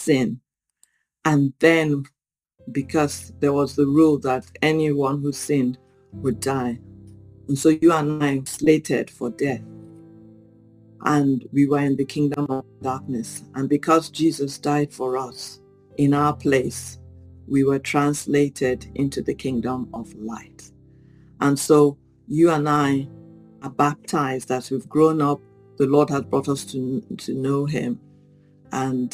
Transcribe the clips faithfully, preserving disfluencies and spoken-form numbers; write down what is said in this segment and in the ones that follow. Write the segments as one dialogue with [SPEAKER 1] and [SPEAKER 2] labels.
[SPEAKER 1] sin. And then, because there was the rule that anyone who sinned would die. And so you and I were slated for death. And we were in the kingdom of darkness. And because Jesus died for us in our place, we were translated into the kingdom of light. And so you and I are baptized as we've grown up. The Lord has brought us to, to know him. And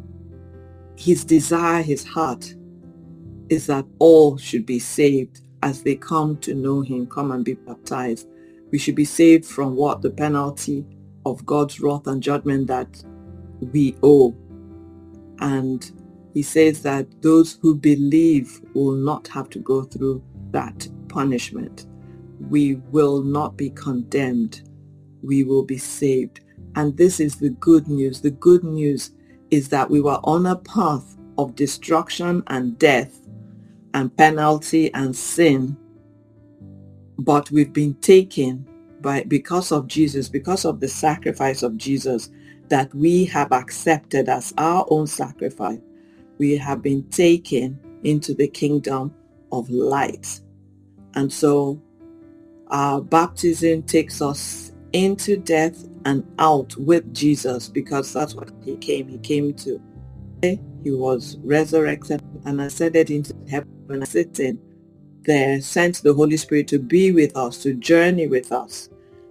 [SPEAKER 1] his desire, his heart, is that all should be saved as they come to know him, come and be baptized. We should be saved from what? The penalty of God's wrath and judgment that we owe. And he says that those who believe will not have to go through that punishment. We will not be condemned. We will be saved. And this is the good news. The good news is that we were on a path of destruction and death and penalty and sin, but we've been taken by, because of Jesus, because of the sacrifice of Jesus that we have accepted as our own sacrifice. We have been taken into the kingdom of light. And so our baptism takes us into death and out with Jesus, because that's what he came. He came to. He was resurrected and ascended into heaven, sitting there, sent the Holy Spirit to be with us, to journey with us.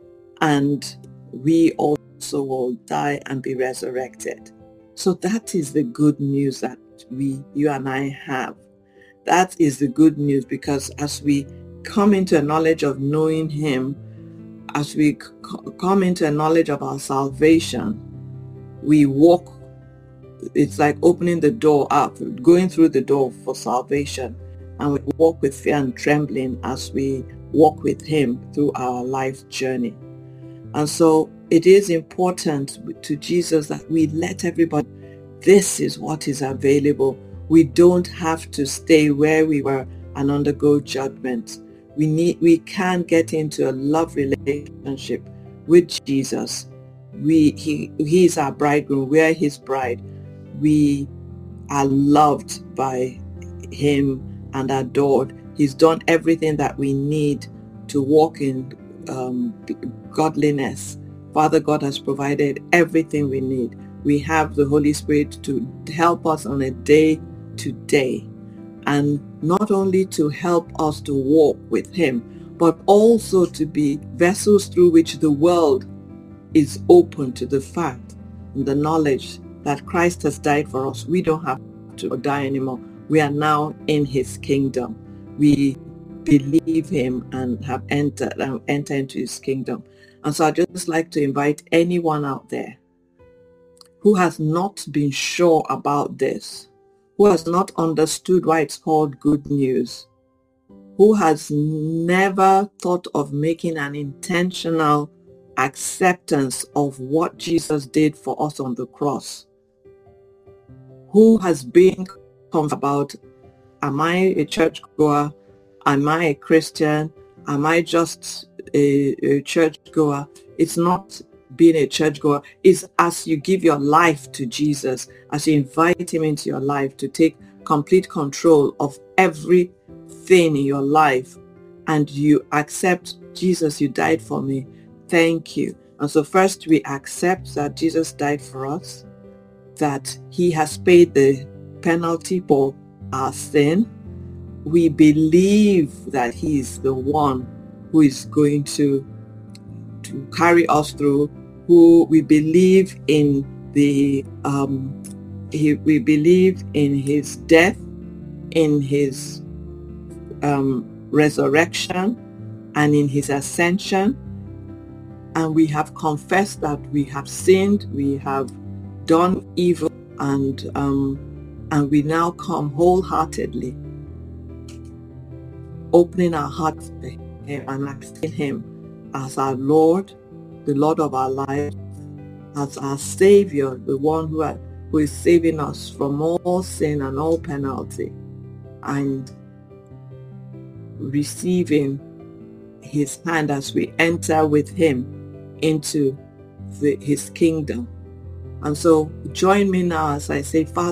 [SPEAKER 1] And we also will die and be resurrected. So that is the good news that we, you and I have. That is the good news, because as we come into a knowledge of knowing him, as we c- come into a knowledge of our salvation, we walk. It's like opening the door up, going through the door for salvation. And we walk with fear and trembling as we walk with him through our life journey. And so it is important to Jesus that we let everybody, this is what is available. We don't have to stay where we were and undergo judgment. We need, we can get into a love relationship with Jesus. We, he, he is our bridegroom. We are his bride. We are loved by him and adored. He's done everything that we need to walk in um, godliness. Father God has provided everything we need. We have the Holy Spirit to help us on a day to day, and not only to help us to walk with him, but also to be vessels through which the world is open to the fact and the knowledge that Christ has died for us. We don't have to die anymore. We are now in his kingdom. We believe him and have entered and enter into his kingdom. And so I'd just like to invite anyone out there who has not been sure about this, who has not understood why it's called good news, who has never thought of making an intentional acceptance of what Jesus did for us on the cross, who has been confused about, am I a churchgoer? Am I a Christian? Am I just a, a churchgoer? It's not being a churchgoer. It's as you give your life to Jesus, as you invite him into your life to take complete control of everything in your life, and you accept, Jesus, you died for me. Thank you. And so first we accept that Jesus died for us, that he has paid the penalty for our sin. We believe that he is the one who is going to, to carry us through, who we believe in the, um, he, we believe in his death, in his um, resurrection, and in his ascension. And we have confessed that we have sinned, we have done evil, and um, and we now come wholeheartedly, opening our hearts to him and accepting him as our Lord, the Lord of our lives, as our Savior, the one who, are, who is saving us from all sin and all penalty, and receiving his hand as we enter with him into the, his kingdom. And so join me now as I say, Father,